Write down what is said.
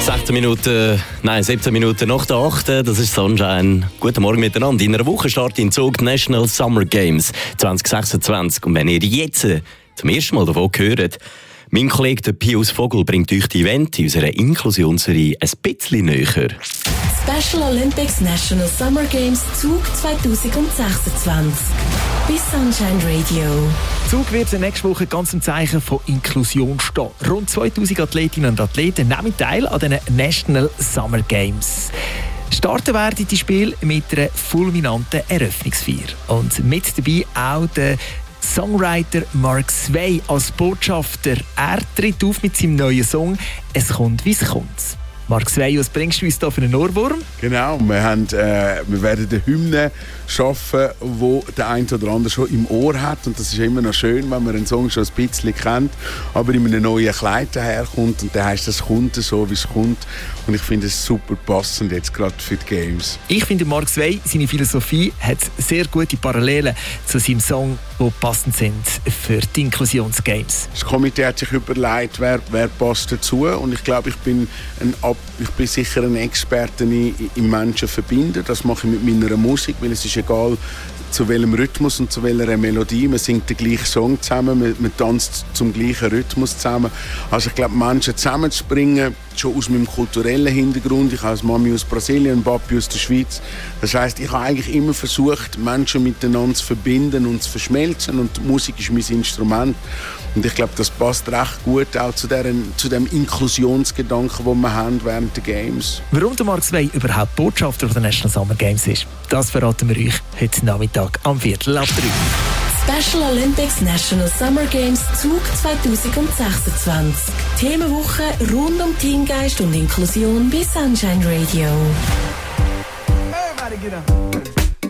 17 Minuten nach der 8. Das ist Sunshine. Guten Morgen miteinander. In einer Woche startet in Zug die National Summer Games 2026. Und wenn ihr jetzt zum ersten Mal davon hört, mein Kollege der Pius Vogel bringt euch die Event in unserer Inklusionsserie ein bisschen näher. Special Olympics National Summer Games Zug 2026. Bis Sunshine Radio. Zug wird in der nächsten Woche ganz im Zeichen von Inklusion stehen. Rund 2000 Athletinnen und Athleten nehmen teil an den National Summer Games. Starten werden die Spiele mit einer fulminanten Eröffnungsfeier. Und mit dabei auch der Songwriter Mark Sway als Botschafter. Er tritt auf mit seinem neuen Song «Es kommt, wie es kommt». Mark Sway, was bringst du uns da für einen Ohrwurm? Genau, wir werden eine Hymne schaffen, die der eine oder andere schon im Ohr hat. Und das ist immer noch schön, wenn man einen Song schon ein bisschen kennt, aber in einem neuen Kleid daherkommt. Und der heisst, es kommt so, wie es kommt. Und ich finde es super passend jetzt gerade für die Games. Ich finde, Mark Sway, seine Philosophie hat sehr gute Parallelen zu seinem Song, die passend sind für die Inklusionsgames. Das Komitee hat sich überlegt, wer passt dazu. Und ich glaube, ich bin sicher ein Experte im Menschen verbinden. Das mache ich mit meiner Musik, weil es ist egal, zu welchem Rhythmus und zu welcher Melodie. Man singt den gleichen Song zusammen, man tanzt zum gleichen Rhythmus zusammen. Also ich glaube, Menschen zusammenzubringen, schon aus meinem kulturellen Hintergrund. Ich habe Mami aus Brasilien, Papi aus der Schweiz. Das heisst, ich habe eigentlich immer versucht, Menschen miteinander zu verbinden und zu verschmelzen. Und Musik ist mein Instrument. Und ich glaube, das passt recht gut auch zu dem Inklusionsgedanken, den wir haben während der Games. Warum der Mark Sway überhaupt Botschafter der National Summer Games ist, das verraten wir euch heute Nachmittag am 2:45. Special Olympics National Summer Games Zug 2026. Themenwoche rund um Teamgeist und Inklusion bei Sunshine Radio. Everybody get up.